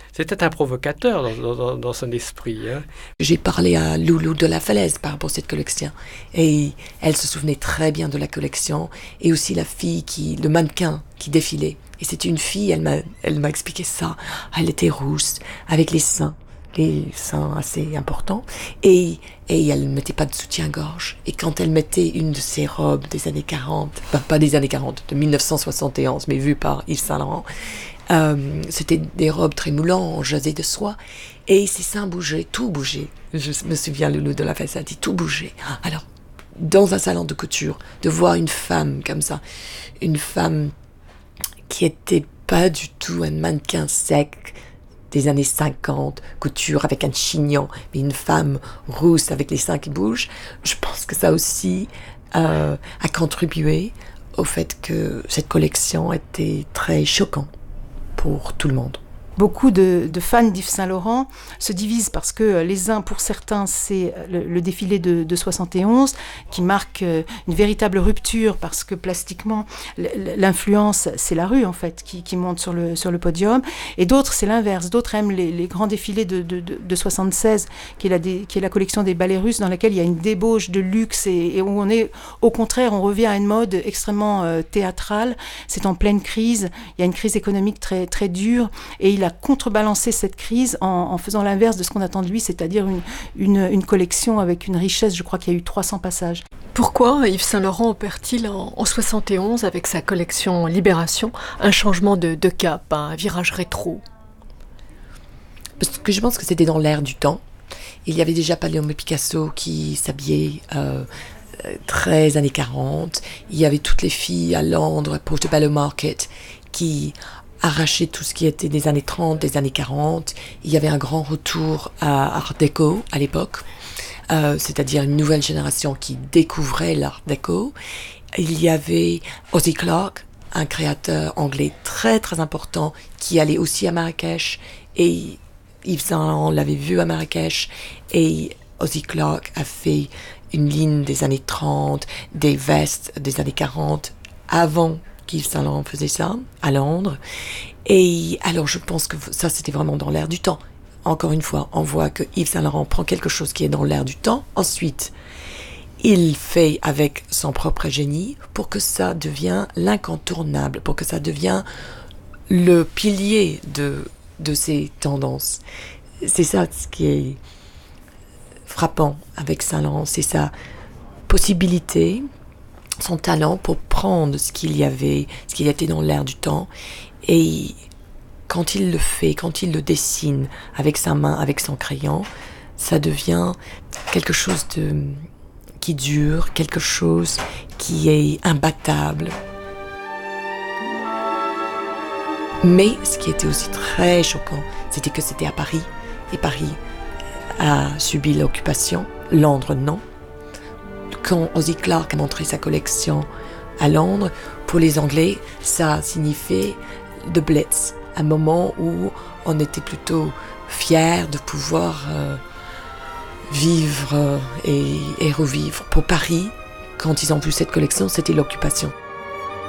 C'était un provocateur dans son esprit. Hein. J'ai parlé à Loulou de la Falaise par rapport à cette collection. Et elle se souvenait très bien de la collection. Et aussi le mannequin qui défilait. Et c'était une fille, elle m'a expliqué ça. Elle était rousse, avec les seins assez importants. Et elle ne mettait pas de soutien-gorge. Et quand elle mettait une de ses robes des années 40, pas des années 40, de 1971, mais vue par Yves Saint Laurent, c'était des robes très moulantes, en jasé de soie, et ses seins bougeaient, tout bougeait. Je me souviens, Loulou de la Falaise a dit tout bougeait. Alors, dans un salon de couture, de voir une femme comme ça, une femme qui était pas du tout un mannequin sec des années 50, couture avec un chignon, mais une femme rousse avec les seins qui bougent, je pense que ça aussi a contribué au fait que cette collection était très choquante pour tout le monde. Beaucoup de fans d'Yves Saint Laurent se divisent parce que les uns, pour certains, c'est le défilé de 71 qui marque une véritable rupture parce que plastiquement, l'influence, c'est la rue en fait qui monte sur le podium. Et d'autres, c'est l'inverse. D'autres aiment les grands défilés de 76 qui est la collection des ballets russes dans laquelle il y a une débauche de luxe et où au contraire, on revient à une mode extrêmement théâtrale. C'est en pleine crise. Il y a une crise économique très, très dure et il a contrebalancé cette crise en faisant l'inverse de ce qu'on attend de lui, c'est-à-dire une collection avec une richesse. Je crois qu'il y a eu 300 passages. Pourquoi Yves Saint Laurent opère-t-il en 71 avec sa collection Libération un changement de cap, un virage rétro? Parce que je pense que c'était dans l'air du temps. Il y avait déjà Palermo Picasso qui s'habillait très années 40. Il y avait toutes les filles à Londres, Portobello Market, qui arrachaient tout ce qui était des années 30, des années 40. Il y avait un grand retour à Art déco à l'époque, c'est-à-dire une nouvelle génération qui découvrait l'Art déco. Il y avait Ozzy Clark, un créateur anglais très très important, qui allait aussi à Marrakech, et Yves Saint Laurent l'avait vu à Marrakech, et Ozzy Clark a fait une ligne des années 30, des vestes des années 40, avant qu'Yves Saint Laurent faisait ça, à Londres. Et alors je pense que ça c'était vraiment dans l'air du temps. Encore une fois, on voit que Yves Saint Laurent prend quelque chose qui est dans l'air du temps, ensuite il fait avec son propre génie pour que ça devienne l'incontournable, pour que ça devienne le pilier de ces tendances. C'est ça ce qui est frappant avec Saint Laurent, c'est sa possibilité, son talent pour prendre ce qu'il était dans l'air du temps, et quand il le fait, quand il le dessine avec sa main, avec son crayon, ça devient quelque chose qui dure, quelque chose qui est imbattable. Mais ce qui était aussi très choquant, c'était que c'était à Paris, et Paris a subi l'occupation, Londres non. Quand Ozzy Clark a montré sa collection à Londres, pour les Anglais, ça signifiait the Blitz, un moment où on était plutôt fiers de pouvoir vivre et revivre. Pour Paris, quand ils ont vu cette collection, c'était l'occupation.